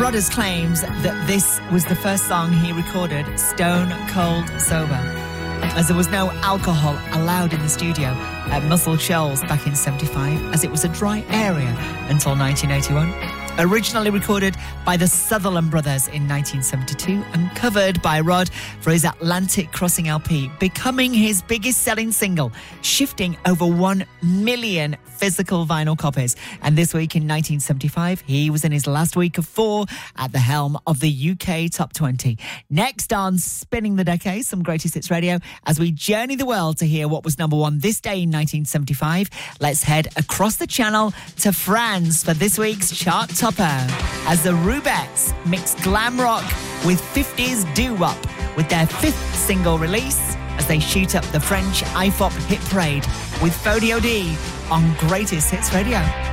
Rodgers claims that this was the first song he recorded stone cold sober, as there was no alcohol allowed in the studio at Muscle Shoals back in 75, as it was a dry area until 1981. Originally recorded by the Sutherland Brothers in 1972 and covered by Rod for his Atlantic Crossing LP, becoming his biggest selling single, shifting over 1 million physical vinyl copies. And this week in 1975, he was in his last week of 4 at the helm of the UK Top 20. Next on Spinning the Decade, some Greatest Hits Radio, as we journey the world to hear what was number 1 this day in 1975, let's head across the channel to France for this week's chart topper, as the Rubettes mix glam rock with 50s doo-wop with their 5th single release, as they shoot up the French IFOP hit parade with Faux D on Greatest Hits Radio.